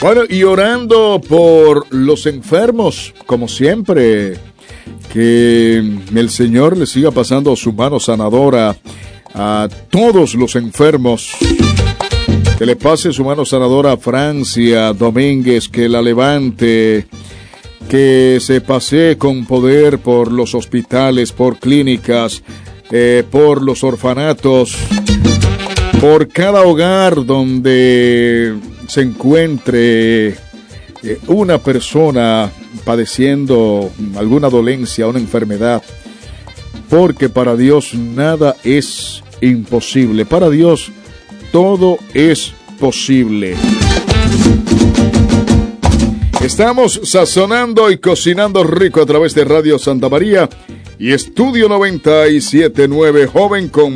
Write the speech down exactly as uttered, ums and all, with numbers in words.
Bueno, y orando por los enfermos, como siempre, que el Señor le siga pasando su mano sanadora a todos los enfermos. Que le pase su mano sanadora a Francia Domínguez, que la levante, que se pasee con poder por los hospitales, por clínicas, eh, por los orfanatos, por cada hogar donde se encuentre eh, una persona padeciendo alguna dolencia, una enfermedad, porque para Dios nada es imposible, para Dios todo es posible. Estamos sazonando y cocinando rico a través de Radio Santa María y Estudio noventa y siete punto nueve, joven con